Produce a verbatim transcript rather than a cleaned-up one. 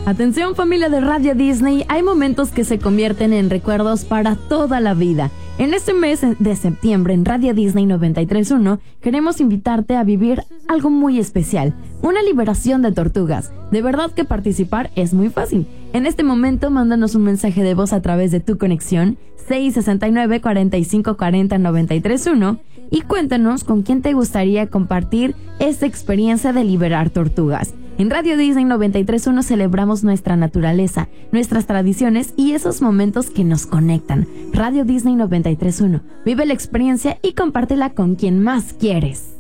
Atención familia de Radio Disney, hay momentos que se convierten en recuerdos para toda la vida. En este mes de septiembre en Radio Disney noventa y tres punto uno queremos invitarte a vivir algo muy especial, una liberación de tortugas. De verdad que participar es muy fácil. En este momento mándanos un mensaje de voz a través de tu conexión seis sesenta y nueve, cuarenta y cinco cuarenta, noventa y tres uno y cuéntanos con quién te gustaría compartir esta experiencia de liberar tortugas. En Radio Disney noventa y tres punto uno celebramos nuestra naturaleza, nuestras tradiciones y esos momentos que nos conectan. Radio Disney noventa y tres punto uno. Vive la experiencia y compártela con quien más quieres.